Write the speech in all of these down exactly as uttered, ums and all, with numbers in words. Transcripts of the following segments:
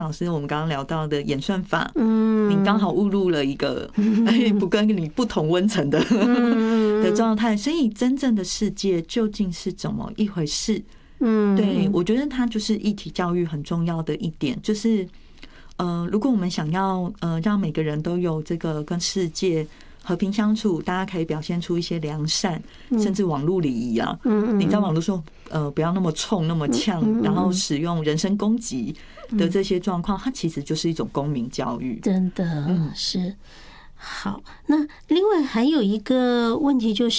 老师我们刚刚聊到的演算法，嗯，你刚好误入了一个不跟你不同温层的的状态，所以真正的世界究竟是怎么一回事？嗯，对，我觉得它就是议题教育很重要的一点，就是呃，如果我们想要呃让每个人都有这个跟世界和平相处，大家可以表现出一些良善，甚至网络礼仪啊。嗯，你在网络说呃不要那么冲、那么呛，然后使用人身攻击的这些状况，它其实就是一种公民教育。 真的，嗯，是。好，那另外还有一个问题就是，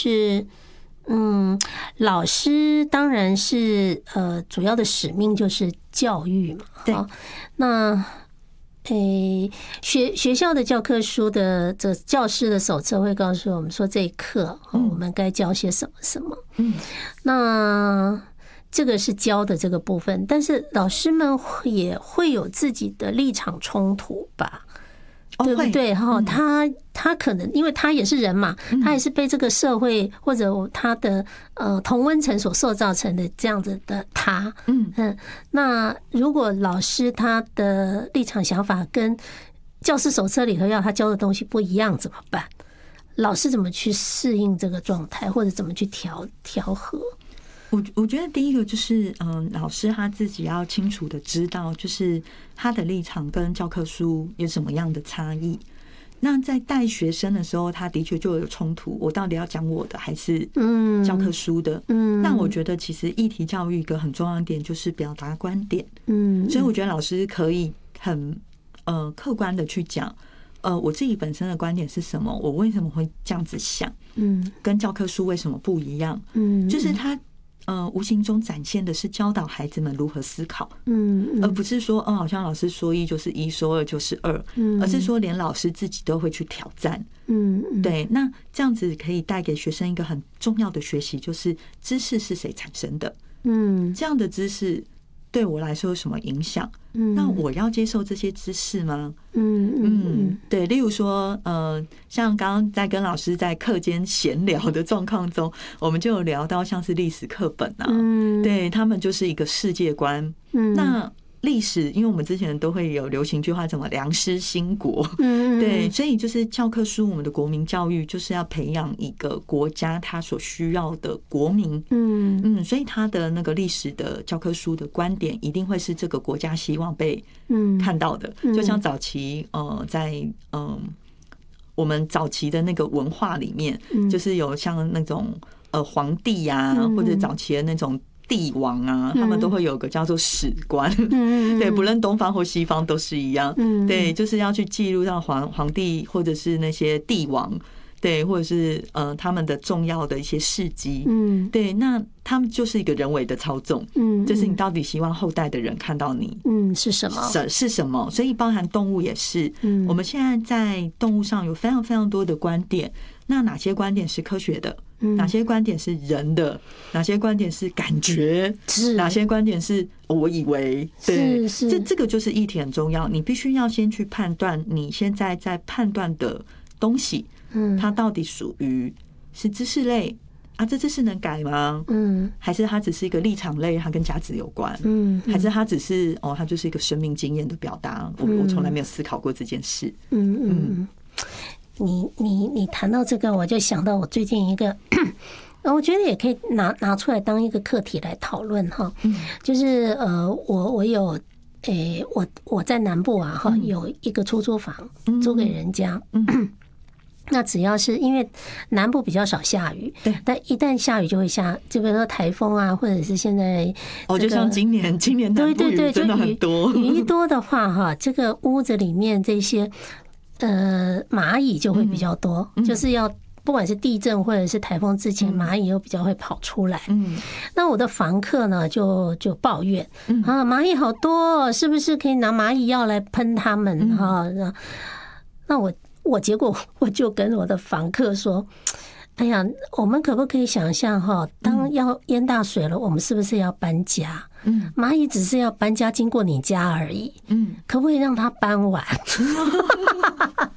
嗯，老师当然是呃主要的使命就是教育嘛。 对， 那。诶，学学校的教科书的这教师的手册会告诉我们说，这一课我们该教些什么什么。嗯，那这个是教的这个部分，但是老师们也会有自己的立场冲突吧？对不对？哈，他他可能因为他也是人嘛，他也是被这个社会或者他的呃同温层所塑造成的这样子的他，嗯嗯，那如果老师他的立场想法跟教师手册里头要他教的东西不一样怎么办？老师怎么去适应这个状态，或者怎么去调调和？ 我我觉得第一个就是，嗯，老师他自己要清楚的知道，就是他的立场跟教科书有什么样的差异。那在带学生的时候，他的确就有冲突，我到底要讲我的还是教科书的？嗯，那我觉得其实议题教育一个很重要的点就是表达观点。嗯，所以我觉得老师可以很呃客观的去讲，呃，我自己本身的观点是什么，我为什么会这样子想？嗯，跟教科书为什么不一样？嗯，就是他。呃，无形中展现的是教导孩子们如何思考，嗯，而不是说，哦，好像老师说一就是一，说二就是二，嗯，而是说连老师自己都会去挑战，嗯，对，那这样子可以带给学生一个很重要的学习，就是知识是谁产生的，嗯，这样的知识对我来说有什么影响？嗯，那我要接受这些知识吗？嗯嗯，对，例如说，呃，像刚刚在跟老师在课间闲聊的状况中，我们就有聊到像是历史课本啊，嗯，对他们就是一个世界观，嗯，那。历史，因为我们之前都会有流行一句话，什么良师兴国，嗯，对，所以就是教科书，我们的国民教育就是要培养一个国家它所需要的国民，嗯嗯，所以他的那个历史的教科书的观点，一定会是这个国家希望被看到的，就像早期呃在嗯我们早期的那个文化里面，就是有像那种呃皇帝呀，或者早期的那种。帝王啊，他们都会有个叫做史观，嗯，对，不论东方或西方都是一样，嗯，对，就是要去记录到皇皇帝或者是那些帝王，对，或者是呃他们的重要的一些事迹，嗯，对，那他们就是一个人为的操纵，嗯，就是你到底希望后代的人看到你，嗯，是什么？是是什么？所以包含动物也是，嗯，我们现在在动物上有非常非常多的观点，那哪些观点是科学的？哪些观点是人的？哪些观点是感觉？是哪些观点是我以为？对，这这个就是议题很重要。你必须要先去判断你现在在判断的东西，嗯，它到底属于是知识类啊？这知识能改吗？嗯，还是它只是一个立场类，它跟价值有关？嗯，还是它只是哦，它就是一个生命经验的表达？我我从来没有思考过这件事。嗯嗯。 你你你谈到这个，我就想到我最近一个，我觉得也可以拿拿出来当一个课题来讨论哈。就是呃，我我有诶，我我在南部啊哈，有一个出租房租给人家。那只要是因为南部比较少下雨，对，但一旦下雨就会下，就比如说台风啊，或者是现在哦，就像今年今年南部雨真的很多， 雨一多的话哈，这个屋子里面这些。呃，蚂蚁就会比较多，嗯、就是要不管是地震或者是台风之前，蚂蚁又比较会跑出来。嗯，那我的房客呢，就就抱怨、嗯、啊，蚂蚁好多，是不是可以拿蚂蚁药来喷他们？哈、嗯啊，那我我结果我就跟我的房客说。哎呀，我们可不可以想象哈，当要淹大水了，我们是不是要搬家？嗯，蚂蚁只是要搬家经过你家而已。嗯，可不可以让它搬完？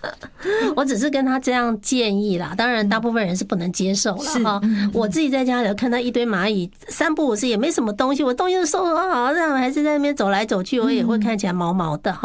我只是跟他这样建议啦。当然，大部分人是不能接受了哈。我自己在家里看到一堆蚂蚁，三不五时也没什么东西，我东西都收拾好，这样还是在那边走来走去，我也会看起来毛毛的哈。